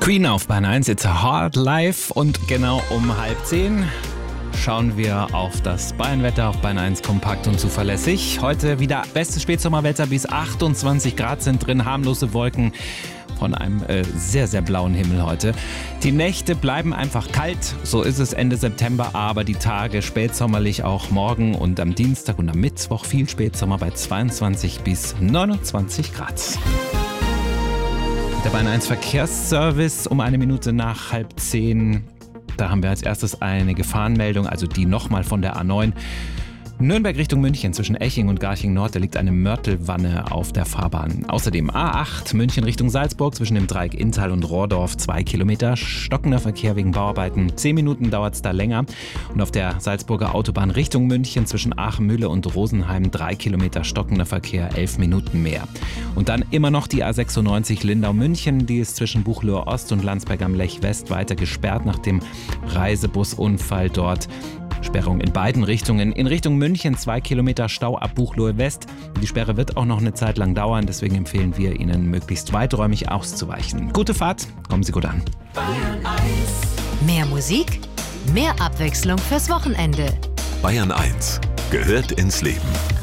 Queen auf Bayern 1, It's a Hard Life, und genau um 9:30 schauen wir auf das Bayernwetter auf Bayern 1 kompakt und zuverlässig. Heute wieder bestes Spätsommerwetter, bis 28 Grad sind drin, harmlose Wolken von einem sehr, sehr blauen Himmel heute. Die Nächte bleiben einfach kalt, so ist es Ende September, aber die Tage spätsommerlich, auch morgen und am Dienstag und am Mittwoch viel Spätsommer bei 22 bis 29 Grad. Der Bayern 1 Verkehrsservice um 1 Minute nach 9:30. Da haben wir als erstes eine Gefahrenmeldung, also die nochmal von der A9. Nürnberg Richtung München zwischen Eching und Garching Nord, da liegt eine Mörtelwanne auf der Fahrbahn. Außerdem A8 München Richtung Salzburg zwischen dem Dreieck Inntal und Rohrdorf 2 Kilometer. Stockender Verkehr wegen Bauarbeiten. 10 Minuten dauert es da länger. Und auf der Salzburger Autobahn Richtung München zwischen Aachenmühle und Rosenheim 3 Kilometer stockender Verkehr, 11 Minuten mehr. Und dann immer noch die A96 Lindau-München, die ist zwischen Buchloe Ost und Landsberg am Lech West weiter gesperrt nach dem Reisebusunfall dort. Sperrung in beiden Richtungen. In Richtung München 2 Kilometer Stau ab Buchloe West. Die Sperre wird auch noch eine Zeit lang dauern, deswegen empfehlen wir Ihnen, möglichst weiträumig auszuweichen. Gute Fahrt, kommen Sie gut an. Bayern 1. Mehr Musik, mehr Abwechslung fürs Wochenende. Bayern 1 gehört ins Leben.